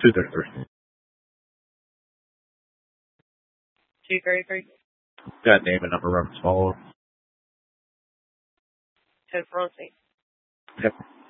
233. 233. Got name and number reference follow. 1046. Yep.